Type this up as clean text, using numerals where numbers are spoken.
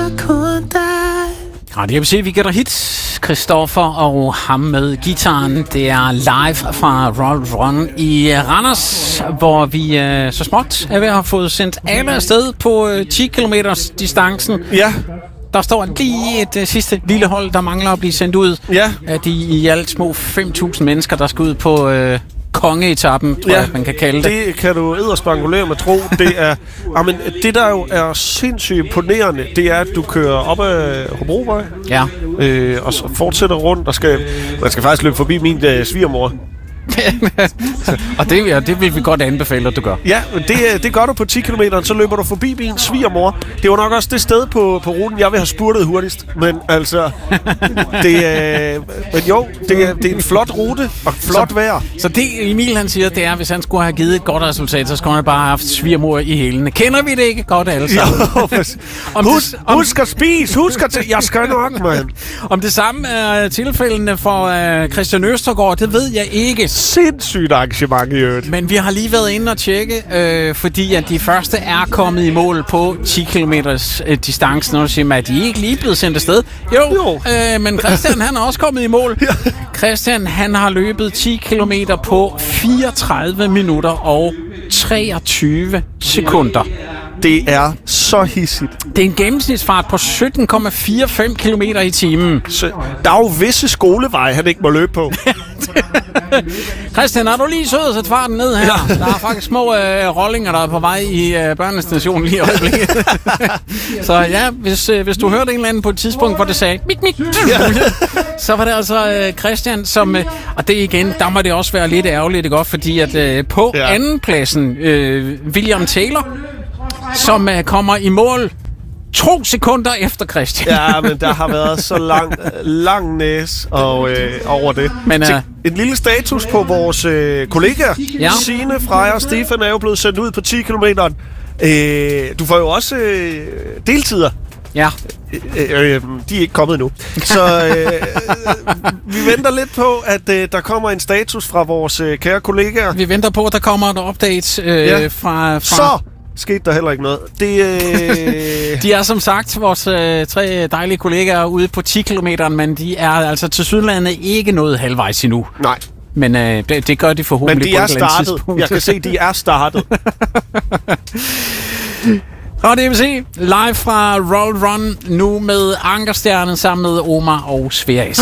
kun dig. Radio ABC, vi gætter hits. Christoffer og ham med gitaren. Det er live fra Roll Run i Randers, hvor vi så småt er ved at have fået sendt alle afsted på 10 km distancen. Ja. Der står lige et sidste lille hold, der mangler at blive sendt ud. Ja. Af de i alt små 5.000 mennesker, der skal ud på kongeetappen, tror jeg, man kan kalde det. Det kan du edderspangulere med tro. Det er, amen, det der jo er sindssygt imponerende, det er, at du kører op ad Hobrovej. Ja. Og så fortsætter rundt. Man skal faktisk løbe forbi min svigermor. Og det vil vi godt anbefale, at du gør. Ja, det gør du på 10 km, så løber du forbi min svigermor. Det var nok også det sted på ruten, jeg vil have spurtet hurtigst. Men altså, det er en flot rute og flot vejr. Så det Emil han siger, det er, hvis han skulle have givet et godt resultat, så skulle han bare have haft svigermor i hælene. Kender vi det ikke godt alle sammen? Husk at spise, jeg skal nok, mand. Om det samme er tilfældene for Christian Østergaard, det ved jeg ikke. Sindssygt arrangement i øvrigt. Men vi har lige været inde og tjekke, fordi at de første er kommet i mål på 10 km distancen. Og du siger, at de ikke lige blevet sendt afsted. Jo. Men Christian han er også kommet i mål. Ja. Christian han har løbet 10 km på 34 minutter og 23 sekunder. Det er så hissigt. Det er en gennemsnitsfart på 17,45 km i timen. Så der er jo visse skoleveje, han ikke må løbe på. Christian, er du lige sød at sætte farten ned her? Ja. Der er faktisk små rollinger, der er på vej i børnestationen lige i øjeblikket. Så ja, hvis du hørte en eller anden på et tidspunkt, hvor det sagde mik, mik, så var det altså Christian, som... og det igen, der må det også være lidt ærgerligt, ikke godt? Fordi at på andenpladsen, William Taylor, som kommer i mål 2 sekunder efter Christian. Ja, men der har været så lang næs over det. Men, en lille status på vores kollegaer. Ja. Signe, Freja og Stefan er jo blevet sendt ud på 10 km. Du får jo også deltider. Ja. De er ikke kommet endnu. Så vi venter lidt på, at der kommer en status fra vores kære kollegaer. Vi venter på, at der kommer et update fra... Så skete der heller ikke noget. De er som sagt vores 3 dejlige kollegaer ude på 10 km, men de er altså tilsyneladende ikke nået halvvejs endnu. Nej. Men det gør de forhåbentlig på et eller andet tidspunkt. Jeg kan se, de er startet. Og det vil sige live fra Roll Run nu med Ankerstjernen sammen med Omar og Sveas.